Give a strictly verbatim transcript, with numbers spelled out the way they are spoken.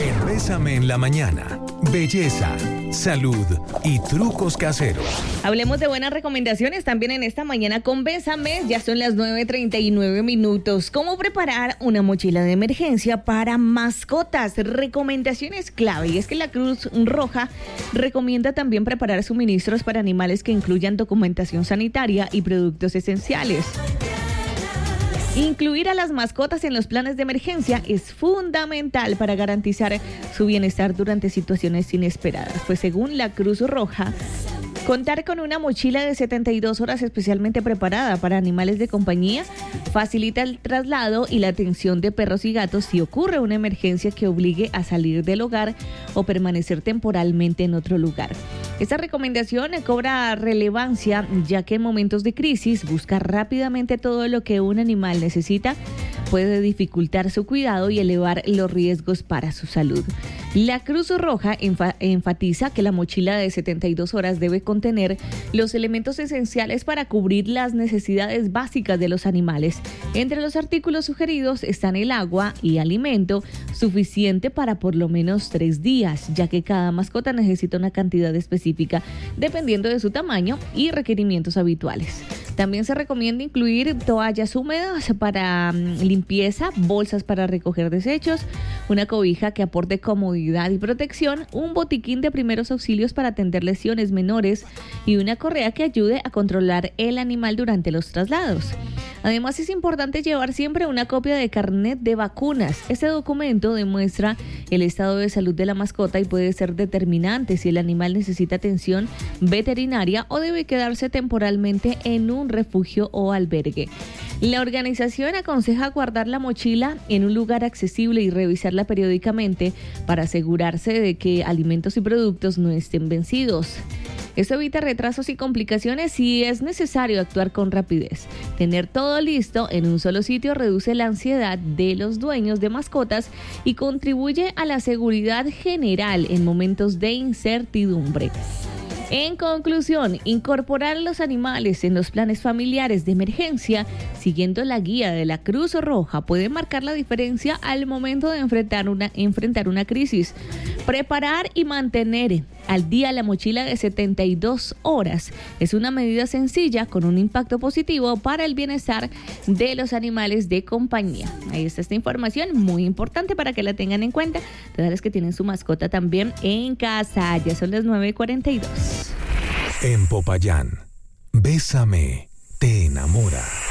En Bésame en la Mañana, belleza, salud y trucos caseros. Hablemos de buenas recomendaciones también en esta mañana con Bésame. Ya son las nueve treinta y nueve minutos. ¿Cómo preparar una mochila de emergencia para mascotas? Recomendaciones clave. Y es que la Cruz Roja recomienda también preparar suministros para animales que incluyan documentación sanitaria y productos esenciales. Incluir a las mascotas en los planes de emergencia es fundamental para garantizar su bienestar durante situaciones inesperadas. Pues según la Cruz Roja, contar con una mochila de setenta y dos horas especialmente preparada para animales de compañía facilita el traslado y la atención de perros y gatos si ocurre una emergencia que obligue a salir del hogar o permanecer temporalmente en otro lugar. Esta recomendación cobra relevancia ya que en momentos de crisis buscar rápidamente todo lo que un animal necesita puede dificultar su cuidado y elevar los riesgos para su salud. La Cruz Roja enfa- enfatiza que la mochila de setenta y dos horas debe contener los elementos esenciales para cubrir las necesidades básicas de los animales. Entre los artículos sugeridos están el agua y alimento suficiente para por lo menos tres días, ya que cada mascota necesita una cantidad específica dependiendo de su tamaño y requerimientos habituales. También se recomienda incluir toallas húmedas para um, limpieza, bolsas para recoger desechos, una cobija que aporte comodidad y protección, un botiquín de primeros auxilios para atender lesiones menores y una correa que ayude a controlar el animal durante los traslados. Además, es importante llevar siempre una copia de carnet de vacunas. Este documento demuestra el estado de salud de la mascota y puede ser determinante si el animal necesita atención veterinaria o debe quedarse temporalmente en un refugio o albergue. La organización aconseja guardar la mochila en un lugar accesible y revisarla periódicamente para asegurarse de que alimentos y productos no estén vencidos. Esto evita retrasos y complicaciones y es necesario actuar con rapidez. Tener todo listo en un solo sitio reduce la ansiedad de los dueños de mascotas y contribuye a la seguridad general en momentos de incertidumbre. En conclusión, incorporar a los animales en los planes familiares de emergencia, siguiendo la guía de la Cruz Roja, puede marcar la diferencia al momento de enfrentar una, enfrentar una crisis. Preparar y mantener al día la mochila de setenta y dos horas es una medida sencilla con un impacto positivo para el bienestar de los animales de compañía. Ahí está esta información muy importante para que la tengan en cuenta. Todas las que tienen su mascota también en casa. Ya son las nueve cuarenta y dos. En Popayán, Bésame te enamora.